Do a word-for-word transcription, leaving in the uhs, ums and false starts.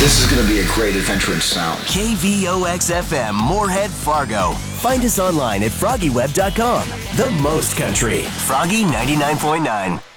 This is going to be a great adventure in sound. K V O X F M, Moorhead, Fargo. Find us online at froggy web dot com. The most country. Froggy ninety-nine point nine.